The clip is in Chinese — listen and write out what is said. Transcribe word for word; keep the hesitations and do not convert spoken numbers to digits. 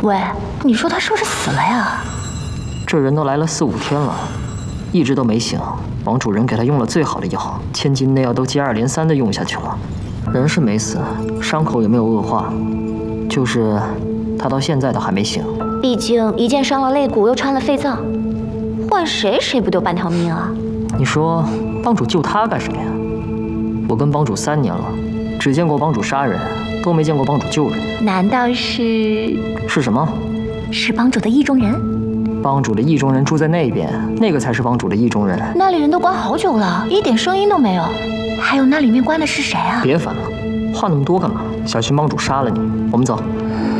喂，你说他是不是死了呀？ 这人都来了四五天了，一直都没醒。王主人给他用了最好的药，千金内药都接二连三的用下去了。人是没死，伤口也没有恶化，就是他到现在都还没醒。 毕竟一剑伤了肋骨，又穿了肺脏，换谁谁不丢半条命啊？ 你说帮主救他干什么呀？我跟帮主三年了，只见过帮主杀人，都没见过帮主救人。 难道是？ 是什么？ 是帮主的意中人。 帮主的意中人住在那边，那个才是帮主的意中人。 那里人都关好久了，一点声音都没有。还有那里面关的是谁啊？ 别烦了，话那么多干嘛？小心帮主杀了你。我们走。 嗯